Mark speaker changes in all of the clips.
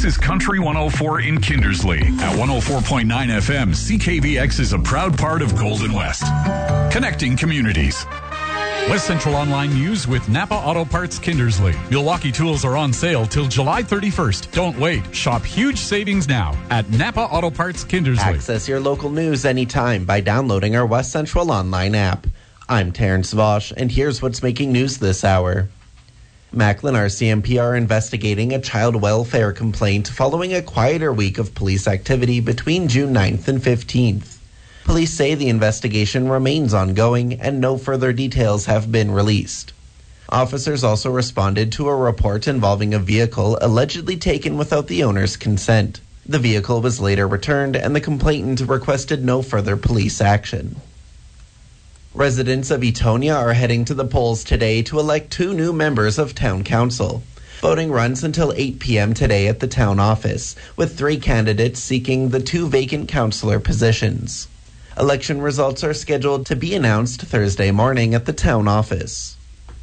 Speaker 1: This is Country 104 in Kindersley. At 104.9 FM, CKVX is a proud part of Golden West. Connecting communities. West Central Online News with Napa Auto Parts Kindersley. Milwaukee tools are on sale till July 31st. Don't wait. Shop huge savings now at Napa Auto Parts Kindersley.
Speaker 2: Access your local news anytime by downloading our West Central Online app. I'm Terrence Vosch, and here's what's making news this hour. Macklin RCMP are investigating a child welfare complaint following a quieter week of police activity between June 9th and 15th. Police say the investigation remains ongoing and no further details have been released. Officers also responded to a report involving a vehicle allegedly taken without the owner's consent. The vehicle was later returned and the complainant requested no further police action. Residents of Etonia are heading to the polls today to elect 2 new members of Town Council. Voting runs until 8 p.m. today at the town office, with 3 candidates seeking the 2 vacant councillor positions. Election results are scheduled to be announced Thursday morning at the town office.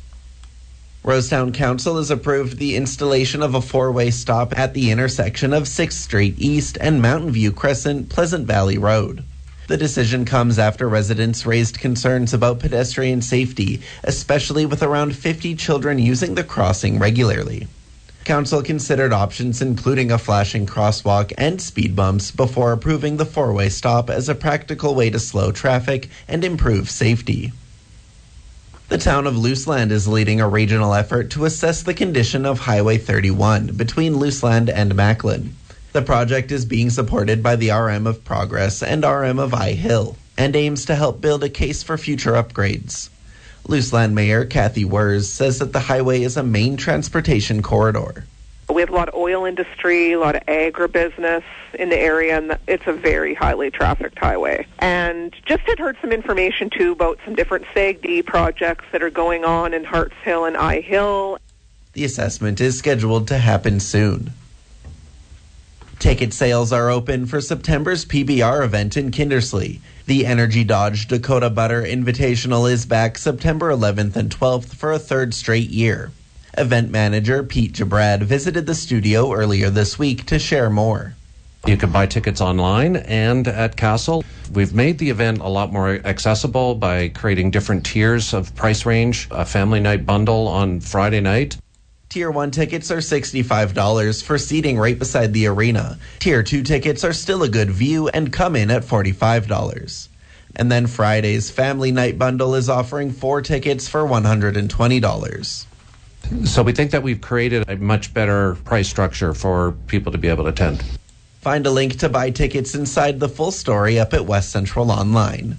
Speaker 2: Rosetown Council has approved the installation of a 4-way stop at the intersection of 6th Street East and Mountain View Crescent, Pleasant Valley Road. The decision comes after residents raised concerns about pedestrian safety, especially with around 50 children using the crossing regularly. Council considered options including a flashing crosswalk and speed bumps before approving the 4-way stop as a practical way to slow traffic and improve safety. The town of Luseland is leading a regional effort to assess the condition of Highway 31 between Luseland and Macklin. The project is being supported by the RM of Progress and RM of I-Hill and aims to help build a case for future upgrades. Luseland Mayor Kathy Wurz says that the highway is a main transportation corridor.
Speaker 3: We have a lot of oil industry, a lot of agribusiness in the area, and it's a very highly trafficked highway. And just had heard some information, too, about some different SAGD projects that are going on in Harts Hill and I-Hill.
Speaker 2: The assessment is scheduled to happen soon. Ticket sales are open for September's PBR event in Kindersley. The Energy Dodge Dakota Butter Invitational is back September 11th and 12th for a 3rd straight year. Event manager Pete Jabrad visited the studio earlier this week to share more.
Speaker 4: You can buy tickets online and at Castle. We've made the event a lot more accessible by creating different tiers of price range, a family night bundle on Friday night.
Speaker 2: Tier 1 tickets are $65 for seating right beside the arena. Tier 2 tickets are still a good view and come in at $45. And then Friday's Family Night Bundle is offering 4 tickets for $120.
Speaker 4: So we think that we've created a much better price structure for people to be able to attend.
Speaker 2: Find a link to buy tickets inside the full story up at West Central Online.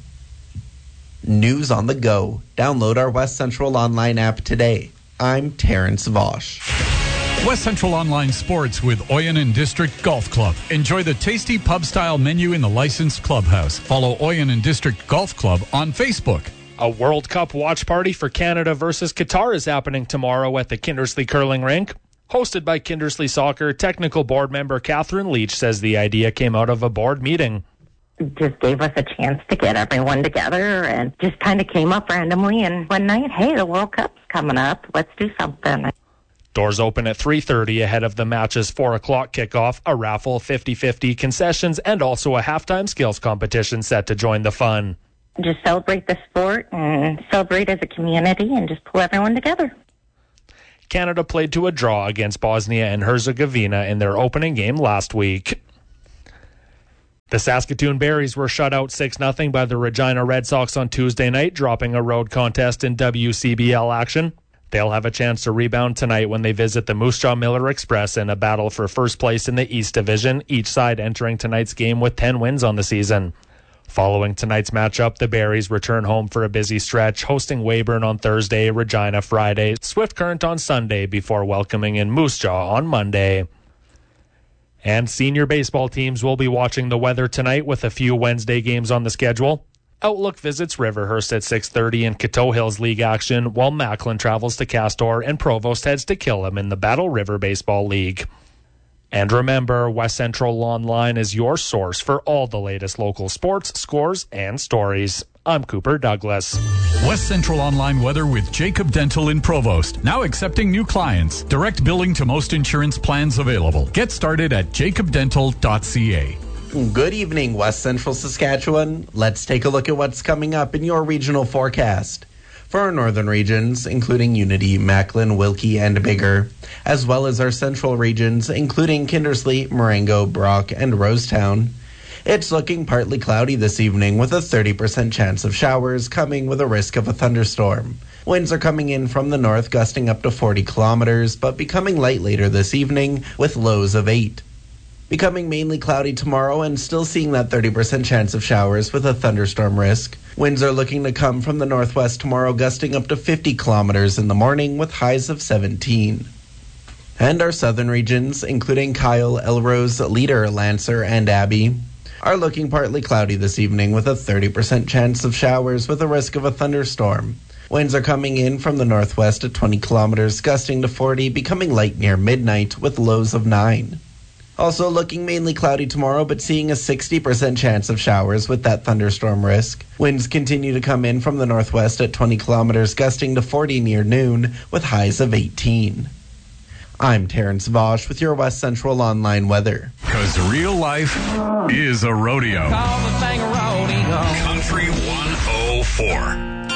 Speaker 2: News on the go. Download our West Central Online app today. I'm Terrence Vosch.
Speaker 1: West Central Online Sports with Oyen District Golf Club. Enjoy the tasty pub-style menu in the licensed clubhouse. Follow Oyen District Golf Club on Facebook.
Speaker 5: A World Cup watch party for Canada versus Qatar is happening tomorrow at the Kindersley Curling Rink. Hosted by Kindersley Soccer, technical board member Catherine Leach says the idea came out of a board meeting.
Speaker 6: Just gave us a chance to get everyone together and just kind of came up randomly. And one night, hey, the World Cup's coming up. Let's do something.
Speaker 5: Doors open at 3:30 ahead of the match's 4 o'clock kickoff, a raffle, 50-50 concessions, and also a halftime skills competition set to join the fun.
Speaker 6: Just celebrate the sport and celebrate as a community and just pull everyone together.
Speaker 5: Canada played to a draw against Bosnia and Herzegovina in their opening game last week. The Saskatoon Berries were shut out 6-0 by the Regina Red Sox on Tuesday night, dropping a road contest in WCBL action. They'll have a chance to rebound tonight when they visit the Moose Jaw Miller Express in a battle for first place in the East Division, each side entering tonight's game with 10 wins on the season. Following tonight's matchup, the Berries return home for a busy stretch, hosting Weyburn on Thursday, Regina Friday, Swift Current on Sunday, before welcoming in Moose Jaw on Monday. And senior baseball teams will be watching the weather tonight with a few Wednesday games on the schedule. Outlook visits Riverhurst at 6:30 in Coteau Hills League action, while Macklin travels to Castor and Provost heads to Killam in the Battle River Baseball League. And remember, West Central Online is your source for all the latest local sports, scores, and stories. I'm Cooper Douglas.
Speaker 1: West Central Online weather with Jacob Dental in Provost. Now accepting new clients. Direct billing to most insurance plans available. Get started at jacobdental.ca.
Speaker 2: Good evening, West Central Saskatchewan. Let's take a look at what's coming up in your regional forecast. For our northern regions, including Unity, Macklin, Wilkie, and Bigger, as well as our central regions, including Kindersley, Marengo, Brock, and Rosetown, it's looking partly cloudy this evening with a 30% chance of showers coming with a risk of a thunderstorm. Winds are coming in from the north, gusting up to 40 kilometers, but becoming light later this evening with lows of 8. Becoming mainly cloudy tomorrow and still seeing that 30% chance of showers with a thunderstorm risk. Winds are looking to come from the northwest tomorrow, gusting up to 50 kilometers in the morning with highs of 17. And our southern regions, including Kyle, Elrose, Leader, Lancer, and Abbey, are looking partly cloudy this evening with a 30% chance of showers with a risk of a thunderstorm. Winds are coming in from the northwest at 20 kilometers, gusting to 40, becoming light near midnight with lows of 9. Also looking mainly cloudy tomorrow, but seeing a 60% chance of showers with that thunderstorm risk. Winds continue to come in from the northwest at 20 kilometers, gusting to 40 near noon with highs of 18. I'm Terrence Vosch with your West Central Online weather.
Speaker 1: Because real life is a rodeo.
Speaker 7: Call the thing a rodeo.
Speaker 1: Country 104.